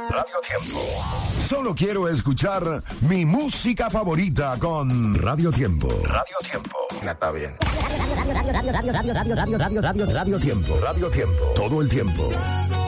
Radio Tiempo. Solo quiero escuchar mi música favorita con Radio Tiempo. Radio Tiempo. Está bien. Radio Tiempo. Radio Tiempo. Todo el tiempo.